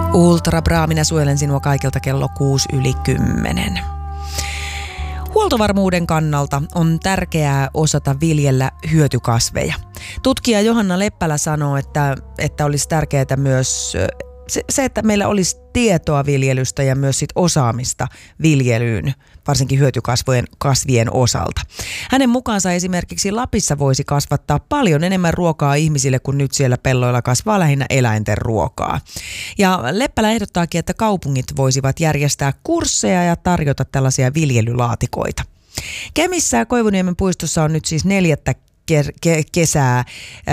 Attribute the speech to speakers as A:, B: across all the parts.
A: Ultra Bra, minä suojelen sinua kaikilta kello 6:10. Huoltovarmuuden kannalta on tärkeää osata viljellä hyötykasveja. Tutkija Johanna Leppälä sanoo, että olisi tärkeää myös se, että meillä olisi tietoa viljelystä ja myös sit osaamista viljelyyn, varsinkin hyötykasvien osalta. Hänen mukaansa esimerkiksi Lapissa voisi kasvattaa paljon enemmän ruokaa ihmisille, kun nyt siellä pelloilla kasvaa lähinnä eläinten ruokaa. Ja Leppälä ehdottaakin, että kaupungit voisivat järjestää kursseja ja tarjota tällaisia viljelylaatikoita. Kemissä ja Koivuniemen puistossa on nyt siis 4. kesää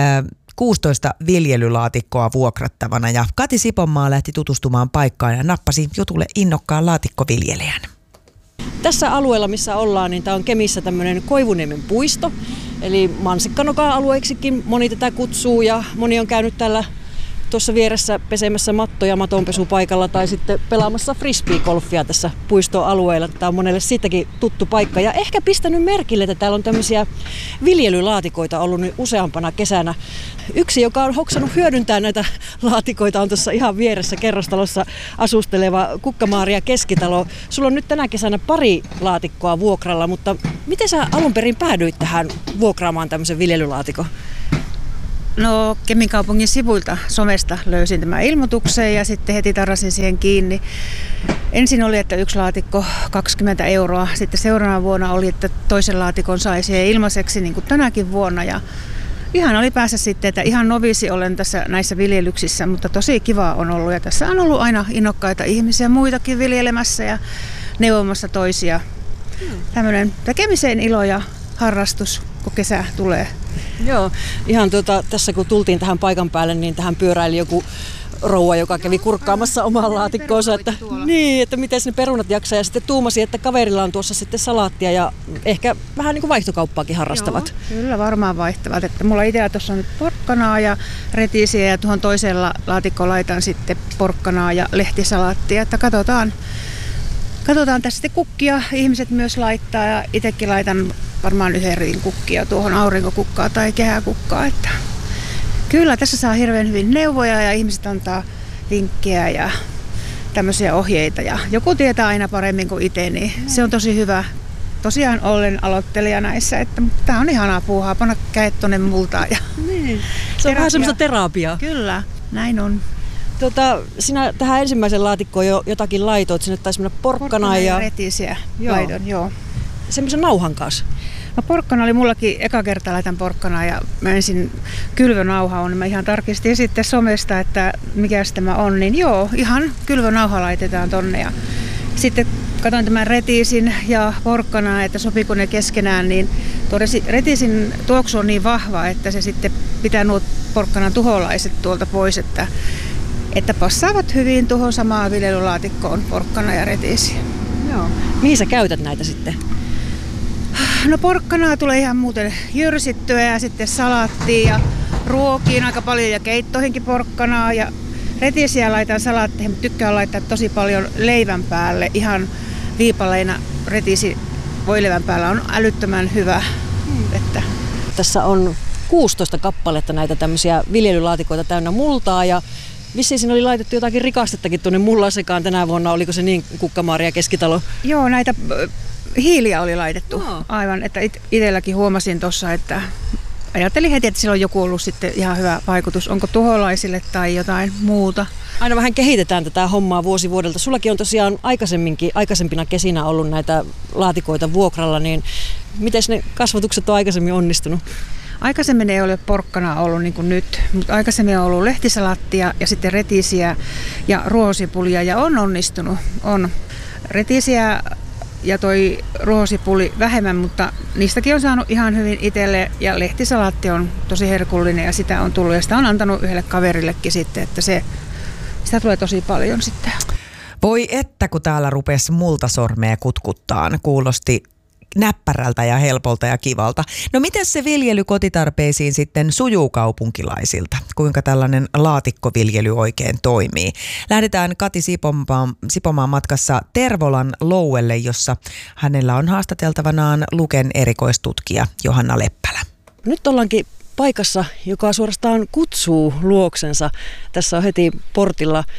A: 16 viljelylaatikkoa vuokrattavana ja Kati Sipomaa lähti tutustumaan paikkaan ja nappasi jutulle innokkaan laatikkoviljelijän.
B: Tässä alueella, missä ollaan, niin tämä on Kemissä tämmöinen Koivuniemen puisto, eli mansikkanoka-alueeksikin moni tätä kutsuu ja moni on käynyt täällä tuossa vieressä pesemässä mattoja matonpesupaikalla tai sitten pelaamassa frisbeegolfia tässä puistoalueella. Tämä on monelle siitäkin tuttu paikka ja ehkä pistänyt merkille, että täällä on tämmöisiä viljelylaatikoita ollut nyt useampana kesänä. Yksi, joka on hoksannut hyödyntää näitä laatikoita, on tuossa ihan vieressä kerrostalossa asusteleva Kukkamaaria Keskitalo. Sulla on nyt tänä kesänä pari laatikkoa vuokralla, mutta miten sä alun perin päädyit tähän vuokraamaan tämmöisen viljelylaatikon?
C: No, Kemin kaupungin sivuilta somesta löysin tämän ilmoituksen ja sitten heti tarrasin siihen kiinni. Ensin oli, että yksi laatikko 20 €. Sitten seuraavana vuonna oli, että toisen laatikon sai siihen ilmaiseksi niin kuin tänäkin vuonna. Ja ihan oli päässä sitten, että ihan novisi olen tässä näissä viljelyksissä, mutta tosi kivaa on ollut. Ja tässä on ollut aina innokkaita ihmisiä muitakin viljelemässä ja neuvomassa toisia. Tämmöinen tekemisen ilo ja harrastus, kun kesä tulee.
B: Joo, ihan tässä kun tultiin tähän paikan päälle, niin tähän pyöräili joku rouva, joka kävi kurkkaamassa omaa laatikkoonsa, että miten ne perunat jaksaa. Ja sitten tuumasi, että kaverilla on tuossa sitten salaattia ja ehkä vähän niin kuin vaihtokauppaakin harrastavat.
C: Joo, kyllä varmaan vaihtavat. Että mulla itsellä tuossa on nyt porkkanaa ja retiisiä ja tuohon toisella laatikkoon laitan sitten porkkanaa ja lehtisalaattia. Että katsotaan tässä sitten kukkia ihmiset myös laittaa ja itsekin laitan varmaan yhden riin kukkia tuohon aurinkokukkaa tai kehäkukkaa. Että kyllä tässä saa hirveän hyvin neuvoja ja ihmiset antaa vinkkejä ja tämmöisiä ohjeita. Ja joku tietää aina paremmin kuin itse, niin se on tosi hyvä. Tosiaan olen aloittelija näissä, että tämä on ihanaa puuhaa, panna kädet tuonne multaan. Ja
B: niin. Se on vähän semmoista terapiaa.
C: Kyllä, näin on.
B: Sinä tähän ensimmäisen laatikkoon jo jotakin laitoit, sinne taisi mennä porkkanaa ja
C: retiisiä laidon, joo.
B: Semmoisen nauhan kanssa.
C: No porkkana oli mullakin, eka kertaa laitan porkkanaa ja mä ensin kylvönauha on, niin mä ihan tarkistin sitten somesta, että mikäs tämä on, niin joo, ihan kylvönauha laitetaan tonne ja sitten katsoin tämän retiisin ja porkkanaa, että sopiiko ne keskenään, niin tuo retiisin tuoksu on niin vahva, että se sitten pitää nuo porkkanan tuholaiset tuolta pois, että passaavat hyvin tuohon samaan viljelylaatikkoon porkkana ja retiisi.
B: Joo. Mihin sä käytät näitä sitten?
C: No porkkanaa tulee ihan muuten jyrsittyä ja sitten salaattiin ja ruokiin aika paljon ja keittoihinkin porkkanaa ja retiisiä laitan salaatteihin, mutta tykkään laittaa tosi paljon leivän päälle. Ihan viipaleina retiisi voileivän päällä on älyttömän hyvä. Että
B: tässä on 16 kappaletta näitä tämmöisiä viljelylaatikoita täynnä multaa ja vissiin siinä oli laitettu jotakin rikastettakin tuonne mullan sekaan tänä vuonna. Oliko se niin, Kukkamaaria Keskitalo?
C: Joo, näitä hiiliä oli laitettu aivan, että itselläkin huomasin tuossa, että ajattelin heti, että sillä on joku ollut sitten ihan hyvä vaikutus. Onko tuholaisille tai jotain muuta?
B: Aina vähän kehitetään tätä hommaa vuosi vuodelta. Sullakin on tosiaan aikaisempina kesinä ollut näitä laatikoita vuokralla, niin miten ne kasvatukset on aikaisemmin onnistunut?
C: Aikaisemmin ei ole porkkanaa ollut niin kuin nyt, mutta aikaisemmin on ollut lehtisalaattia ja sitten retiisiä ja ruohosipulia ja on onnistunut. On retiisiä ja toi ruohosipuli vähemmän, mutta niistäkin on saanut ihan hyvin itselle ja lehtisalaatti on tosi herkullinen ja sitä on tullut ja sitä on antanut yhdelle kaverillekin sitten, että sitä tulee tosi paljon sitten.
A: Voi että kun täällä rupesi multasormea kutkuttaan, kuulosti näppärältä ja helpolta ja kivalta. No miten se viljely kotitarpeisiin sitten sujuu kaupunkilaisilta? Kuinka tällainen laatikkoviljely oikein toimii? Lähdetään Kati Sipomaan matkassa Tervolan Louelle, jossa hänellä on haastateltavanaan Luken erikoistutkija Johanna Leppälä.
B: Nyt ollaankin paikassa, joka suorastaan kutsuu luoksensa. Tässä on heti portilla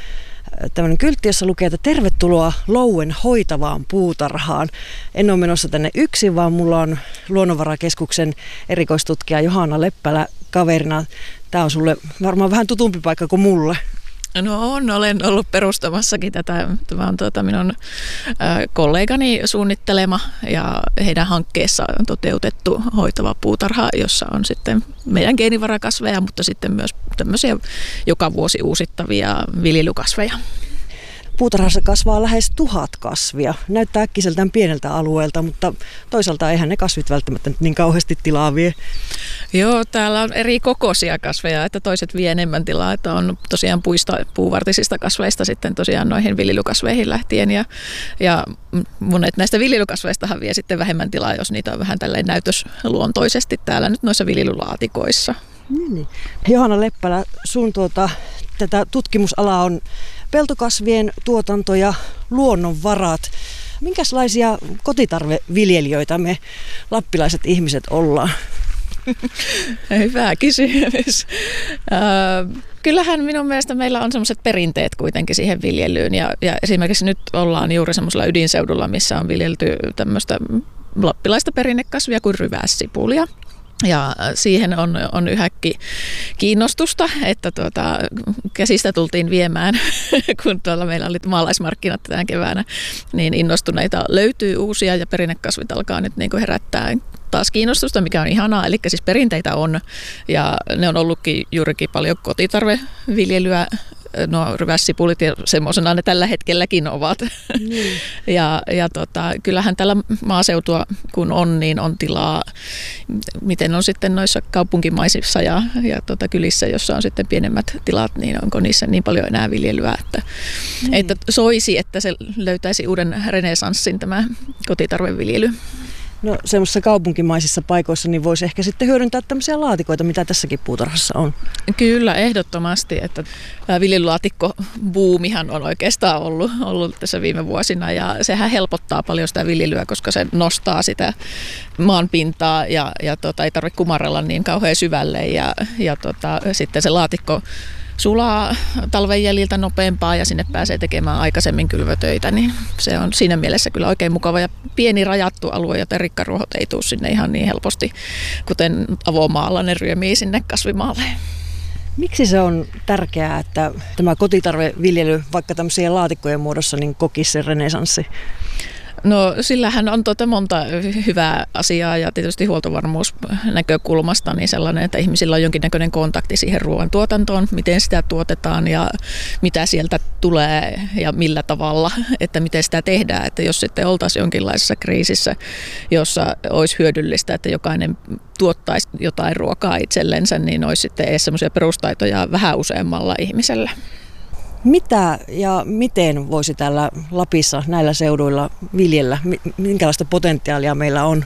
B: tämmöinen kyltti, jossa lukee, että tervetuloa Louen hoitavaan puutarhaan. En ole menossa tänne yksin, vaan mulla on Luonnonvarakeskuksen erikoistutkija Johanna Leppälä kaverina. Tämä on sulle varmaan vähän tutumpi paikka kuin mulle.
D: No olen ollut perustamassakin tätä. Tämä on minun kollegani suunnittelema ja heidän hankkeessaan on toteutettu hoitava puutarha, jossa on sitten meidän geenivarakasveja, mutta sitten myös tämmöisiä joka vuosi uusittavia viljelykasveja.
B: Puutarhassa kasvaa lähes 1000 kasvia. Näyttää äkkiseltään pieneltä alueelta, mutta toisaalta eihän ne kasvit välttämättä niin kauheasti tilaa vie.
D: Joo, täällä on eri kokoisia kasveja, että toiset vie enemmän tilaa, että on tosiaan puuvartisista kasveista sitten tosiaan noihin viljelykasveihin lähtien ja monet näistä viljelykasveistahan vie sitten vähemmän tilaa, jos niitä on vähän tälleen näytösluontoisesti täällä nyt noissa viljelylaatikoissa.
B: Niin. Johanna Leppälä, sun tätä tutkimusalaa on peltokasvien tuotanto ja luonnonvarat. Minkälaisia kotitarveviljelijöitä me lappilaiset ihmiset ollaan?
D: Hyvä kysymys. Kyllähän minun mielestä meillä on semmoiset perinteet kuitenkin siihen viljelyyn ja esimerkiksi nyt ollaan juuri semmoisella ydinseudulla, missä on viljelty tämmöistä lappilaista perinnekasvia kuin ryvässipulia. Ja siihen on yhäkin kiinnostusta, että käsistä tultiin viemään, kun tuolla meillä oli maalaismarkkinat tämän keväänä, niin innostuneita löytyy uusia ja perinnekasvit alkaa nyt niin kuin herättää taas kiinnostusta, mikä on ihanaa. Eli siis perinteitä on ja ne on ollutkin juurikin paljon kotitarveviljelyä. No ryvässipulit ja semmoisena ne tällä hetkelläkin ovat. Ja kyllähän tällä maaseutua kun on, niin on tilaa, miten on sitten noissa kaupunkimaisissa ja kylissä, jossa on sitten pienemmät tilat, niin onko niissä niin paljon enää viljelyä, että soisi, että se löytäisi uuden renesanssin tämä kotitarveviljely.
B: No semmoisissa kaupunkimaisissa paikoissa niin voisi ehkä sitten hyödyntää tämmöisiä laatikoita, mitä tässäkin puutarhassa on.
D: Kyllä, ehdottomasti, että viljelylaatikkobuumihan on oikeastaan ollut tässä viime vuosina ja sehän helpottaa paljon sitä viljelyä, koska se nostaa sitä maanpintaa ja ei tarvitse kumarrella niin kauhean syvälle ja sitten se laatikko sulaa talven jäljiltä nopeampaa ja sinne pääsee tekemään aikaisemmin kylvötöitä, niin se on siinä mielessä kyllä oikein mukava ja pieni rajattu alue, joten rikkaruohot ei tule sinne ihan niin helposti, kuten avomaalla ne ryömii sinne kasvimaalle.
B: Miksi se on tärkeää, että tämä kotitarveviljely, vaikka tämmöisiä laatikkojen muodossa, niin kokisi se renesanssi?
D: No sillähän on monta hyvää asiaa ja tietysti huoltovarmuusnäkökulmasta niin sellainen, että ihmisillä on jonkinnäköinen kontakti siihen ruoantuotantoon, miten sitä tuotetaan ja mitä sieltä tulee ja millä tavalla, että miten sitä tehdään. Että jos sitten oltaisiin jonkinlaisessa kriisissä, jossa olisi hyödyllistä, että jokainen tuottaisi jotain ruokaa itsellensä, niin olisi sitten edes semmoisia perustaitoja vähän useammalla ihmisellä.
B: Mitä ja miten voisi täällä Lapissa näillä seuduilla viljellä? Minkälaista potentiaalia meillä on?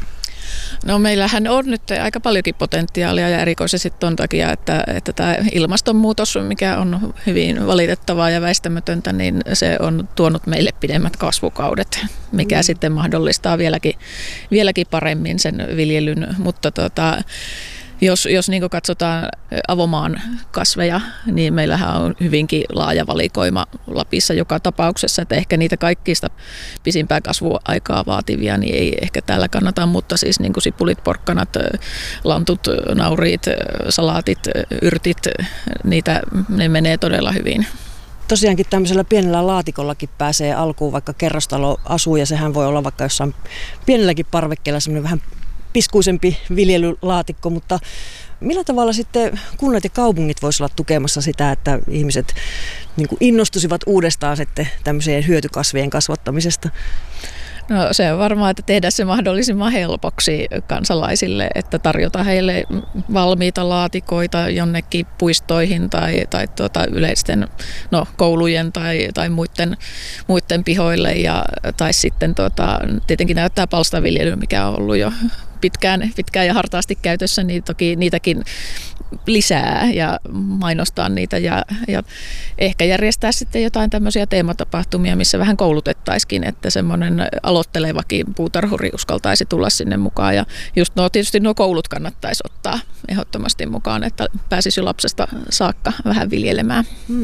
D: No meillähän on nyt aika paljonkin potentiaalia ja erikoisesti ton takia, että tämä ilmastonmuutos, mikä on hyvin valitettavaa ja väistämätöntä, niin se on tuonut meille pidemmät kasvukaudet, mikä sitten mahdollistaa vieläkin paremmin sen viljelyn, mutta jos niin katsotaan avomaan kasveja, niin meillähän on hyvinkin laaja valikoima Lapissa joka tapauksessa, että ehkä niitä kaikista pisimpää kasvuaikaa vaativia niin ei ehkä täällä kannata, mutta siis niin kuin sipulit, porkkanat, lantut, nauriit, salaatit, yrtit, ne menee todella hyvin.
B: Tosiaankin tämmöisellä pienellä laatikollakin pääsee alkuun, vaikka kerrostalo asuu ja sehän voi olla vaikka jossain pienelläkin parvekkeella semmoinen vähän piskuisempi viljelylaatikko, mutta millä tavalla sitten kunnat ja kaupungit voisivat olla tukemassa sitä, että ihmiset niin kuin innostuisivat uudestaan sitten tämmöiseen hyötykasvien kasvattamisesta?
D: No se on varmaan, että tehdä se mahdollisimman helpoksi kansalaisille, että tarjota heille valmiita laatikoita jonnekin puistoihin tai yleisten koulujen tai muiden pihoille tai sitten tietenkin näyttää palstaviljely, mikä on ollut jo pitkään ja hartaasti käytössä, niin toki niitäkin lisää ja mainostaa niitä ja ehkä järjestää sitten jotain tämmöisiä teematapahtumia, missä vähän koulutettaisikin, että semmoinen aloittelevakin puutarhuri uskaltaisi tulla sinne mukaan ja just tietysti nuo koulut kannattaisi ottaa ehdottomasti mukaan, että pääsisi lapsesta saakka vähän viljelemään.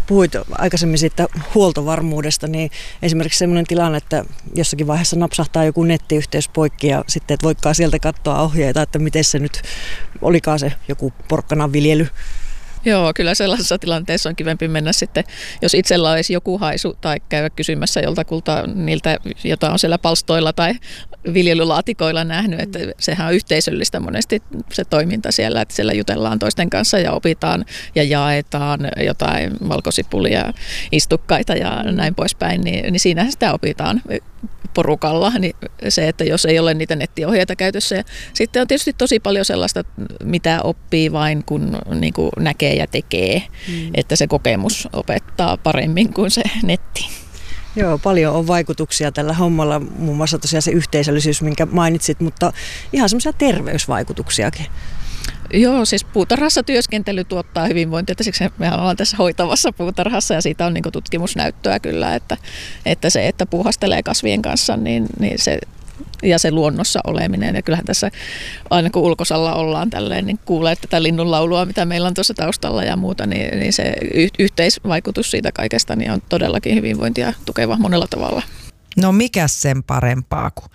B: puhuit aikaisemmin siitä huoltovarmuudesta, niin esimerkiksi sellainen tilanne, että jossakin vaiheessa napsahtaa joku nettiyhteys poikki ja sitten et voikaan sieltä katsoa ohjeita, että miten se nyt olikaan se joku porkkanan viljely.
D: Joo, kyllä sellaisessa tilanteessa on kivempi mennä sitten, jos itsellä olisi joku haisu tai käydä kysymässä joltakulta niiltä, jota on siellä palstoilla tai viljelylaatikoilla nähnyt, että sehän on yhteisöllistä monesti se toiminta siellä, että siellä jutellaan toisten kanssa ja opitaan ja jaetaan jotain valkosipulia, istukkaita ja näin poispäin, niin siinähän sitä opitaan porukalla, niin se, että jos ei ole niitä nettiohjeita käytössä. Ja sitten on tietysti tosi paljon sellaista, mitä oppii vain kun niin kuin näkee ja tekee, että se kokemus opettaa paremmin kuin se netti.
B: Joo, paljon on vaikutuksia tällä hommalla, muun muassa tosiaan se yhteisöllisyys, minkä mainitsit, mutta ihan semmoisia terveysvaikutuksiakin.
D: Joo, siis puutarhassa työskentely tuottaa hyvinvointia, että siksi me ollaan tässä hoitavassa puutarhassa ja siitä on niin kuin tutkimusnäyttöä kyllä, että se, että puuhastelee kasvien kanssa, niin se, ja se luonnossa oleminen. Ja kyllähän tässä aina kun ulkosalla ollaan tälleen, niin kuulee tätä linnunlaulua, mitä meillä on tuossa taustalla ja muuta, niin se yhteisvaikutus siitä kaikesta niin on todellakin hyvinvointia tukeva monella tavalla.
A: No mikäs sen parempaa kuin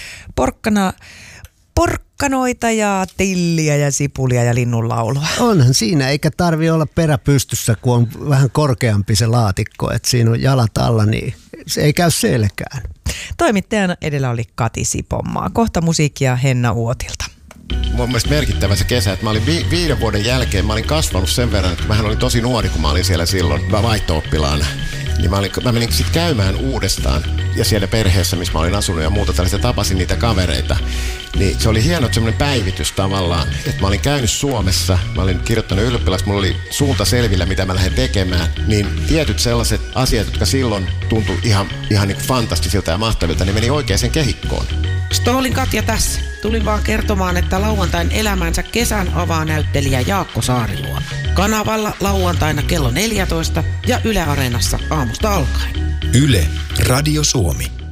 A: porkkanoita ja tilliä ja sipulia ja linnunlaulua.
E: Onhan siinä, eikä tarvi olla peräpystyssä, kun on vähän korkeampi se laatikko, että siinä on jalat alla, niin se ei käy selkään.
A: Toimittajana edellä oli Kati Siponmaa. Kohta musiikkia Henna Uotilta.
F: Mun mielestä merkittävä se kesä, että mä olin 5 vuoden jälkeen, mä olin kasvanut sen verran, että mähän olin tosi nuori, kun mä olin siellä silloin vaihto-oppilaana. Niin mä menin sitten käymään uudestaan ja siellä perheessä, missä mä olin asunut ja muuta tällaista, tapasin niitä kavereita. Niin se oli hieno semmoinen päivitys tavallaan, että mä olin käynyt Suomessa, mä olin kirjoittanut ylioppilaksi, mulla oli suunta selvillä, mitä mä lähden tekemään. Niin tietyt sellaiset asiat, jotka silloin tuntui ihan niin kuin fantastisilta ja mahtavilta, niin meni oikeaan kehikkoon.
G: Stoolin Katja tässä. Tulin vaan kertomaan, että lauantain elämänsä kesän avaa näyttelijä Jaakko Saariluoto. Kanavalla lauantaina kello 14 ja Yle Areenassa aamusta alkaen.
H: Yle, Radio Suomi.